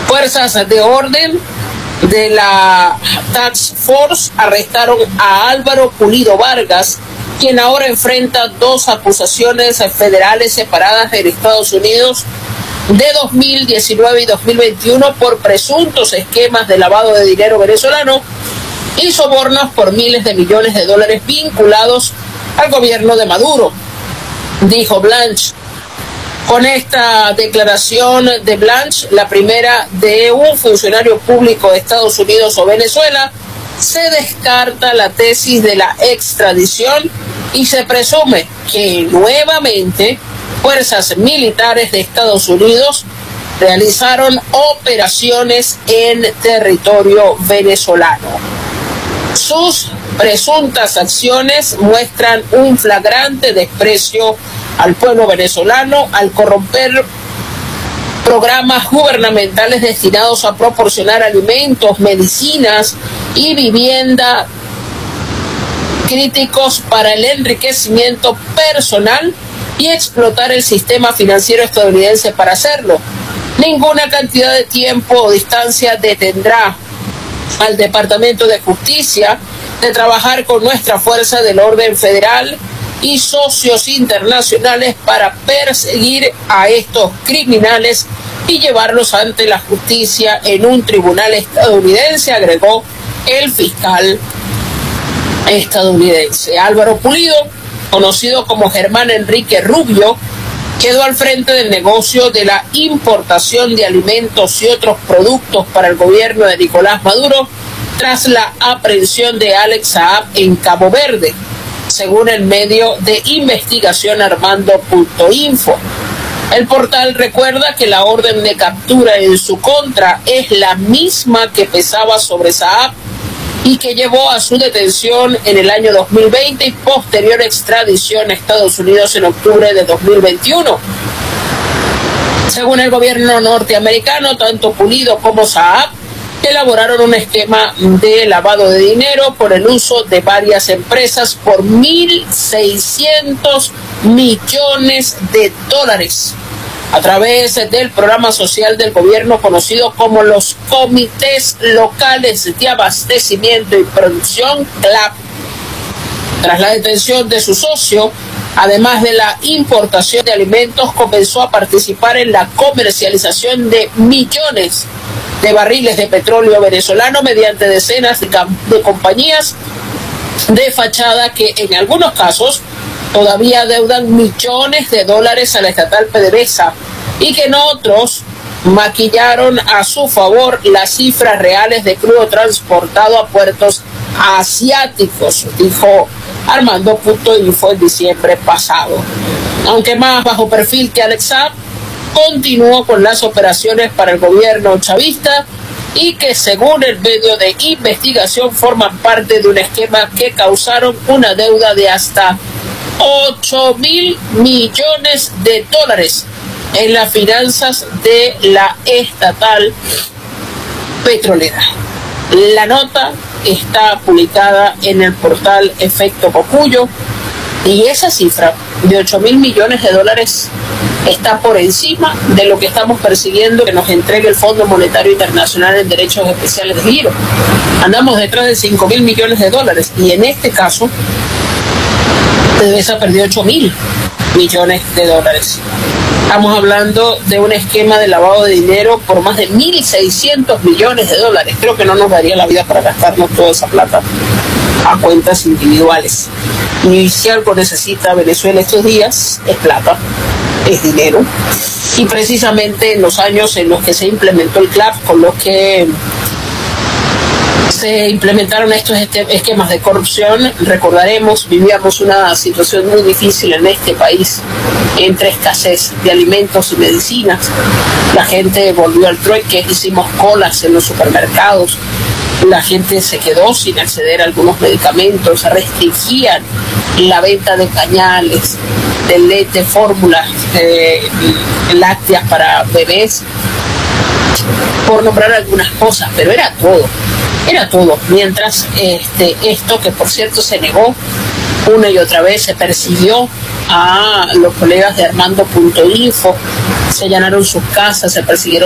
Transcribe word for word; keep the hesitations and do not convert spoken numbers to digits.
Fuerzas de orden de la Task Force arrestaron a Álvaro Pulido Vargas, quien ahora enfrenta dos acusaciones federales separadas en Estados Unidos de dos mil diecinueve y dos mil veintiuno por presuntos esquemas de lavado de dinero venezolano y sobornos por miles de millones de dólares vinculados al gobierno de Maduro, dijo Blanche. Con esta declaración de Blanche, la primera de un funcionario público de Estados Unidos o Venezuela, se descarta la tesis de la extradición y se presume que nuevamente fuerzas militares de Estados Unidos realizaron operaciones en territorio venezolano. Sus presuntas acciones muestran un flagrante desprecio al pueblo venezolano al corromper programas gubernamentales destinados a proporcionar alimentos, medicinas y vivienda críticos para el enriquecimiento personal y explotar el sistema financiero estadounidense para hacerlo. Ninguna cantidad de tiempo o distancia detendrá al Departamento de Justicia de trabajar con nuestra fuerza del orden federal y socios internacionales para perseguir a estos criminales y llevarlos ante la justicia en un tribunal estadounidense, agregó el fiscal estadounidense. Álvaro Pulido, conocido como Germán Enrique Rubio, quedó al frente del negocio de la importación de alimentos y otros productos para el gobierno de Nicolás Maduro tras la aprehensión de Alex Saab en Cabo Verde, según el medio de investigación Armando punto info. El portal recuerda que la orden de captura en su contra es la misma que pesaba sobre Saab y que llevó a su detención en el año dos mil veinte y posterior extradición a Estados Unidos en octubre de dos mil veintiuno. Según el gobierno norteamericano, tanto Pulido como Saab elaboraron un esquema de lavado de dinero por el uso de varias empresas por mil seiscientos millones de dólares a través del programa social del gobierno conocido como los Comités Locales de Abastecimiento y Producción, C L A P. Tras la detención de su socio, además de la importación de alimentos, comenzó a participar en la comercialización de millones de barriles de petróleo venezolano mediante decenas de, de compañías de fachada que en algunos casos todavía deudan millones de dólares a la estatal PDVSA y que en otros maquillaron a su favor las cifras reales de crudo transportado a puertos asiáticos, dijo Armando punto info en diciembre pasado. Aunque más bajo perfil que Alex Saab, continuó con las operaciones para el gobierno chavista y que según el medio de investigación forman parte de un esquema que causaron una deuda de hasta ocho mil millones de dólares en las finanzas de la estatal petrolera. La nota está publicada en el portal Efecto Cocuyo y esa cifra de ocho mil millones de dólares está por encima de lo que estamos persiguiendo que nos entregue el Fondo Monetario Internacional en Derechos Especiales de Giro. Andamos detrás de cinco mil millones de dólares y en este caso PDVSA perdió ocho mil millones de dólares. Estamos hablando de un esquema de lavado de dinero por más de mil seiscientos millones de dólares. Creo que no nos daría la vida para gastarnos toda esa plata a cuentas individuales. Y si algo necesita Venezuela estos días, es plata, es dinero. Y precisamente en los años en los que se implementó el C L A P, con los que se implementaron estos esquemas de corrupción, recordaremos, vivíamos una situación muy difícil en este país, entre escasez de alimentos y medicinas. La gente volvió al trueque, hicimos colas en los supermercados, la gente se quedó sin acceder a algunos medicamentos, restringían la venta de pañales, de leche, fórmulas eh, lácteas para bebés, por nombrar algunas cosas, pero era todo. Era todo, mientras este, esto, que por cierto se negó una y otra vez, se persiguió a los colegas de Armando punto info, se allanaron sus casas, se persiguieron